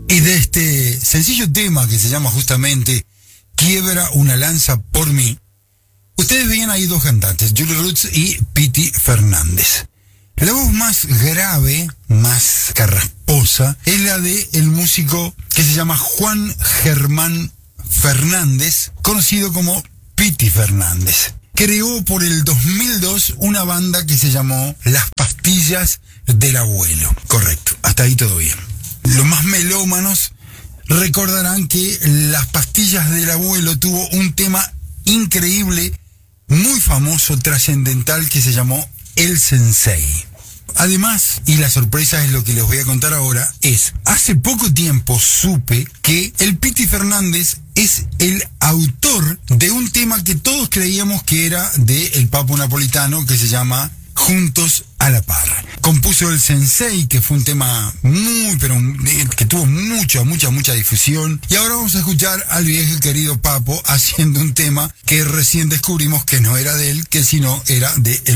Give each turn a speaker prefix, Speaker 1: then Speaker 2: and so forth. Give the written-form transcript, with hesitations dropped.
Speaker 1: Y de este sencillo tema que se llama justamente Quiebra una lanza por mí, ustedes veían ahí dos cantantes, Julie Roots y Piti Fernández. La voz más grave, más carrasposa, es la de el músico que se llama Juan Germán Fernández, conocido como Piti Fernández. Creó por el 2002 una banda que se llamó Las Pastillas del Abuelo. Correcto, hasta ahí todo bien. Los más melómanos recordarán que Las Pastillas del Abuelo tuvo un tema increíble, muy famoso, trascendental, que se llamó El Sensei. Además, y la sorpresa es lo que les voy a contar ahora, es, hace poco tiempo supe que el Piti Fernández es el autor de un tema que todos creíamos que era de el Papo Napolitano, que se llama Juntos a la Par. Compuso El Sensei, que fue un tema que tuvo mucha difusión. Y ahora vamos a escuchar al viejo querido Papo haciendo un tema que recién descubrimos que no era de él, que sino era de el